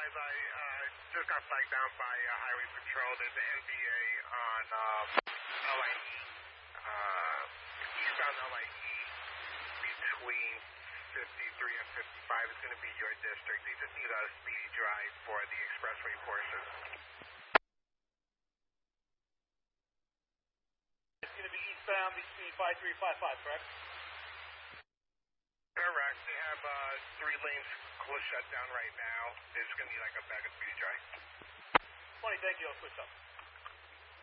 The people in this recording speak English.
guys. I just got flagged down by Highway Patrol. There's an NVA on LIE, eastbound LIE, between 53 and 55. It's going to be your district. They just need a speedy drive for the expressway portion. It's going to be eastbound between 53 and 55, correct? Correct. They have 3 lanes close shut down right now. They're just going to need like a bag of speedy drive. 20, thank you. I'll switch up.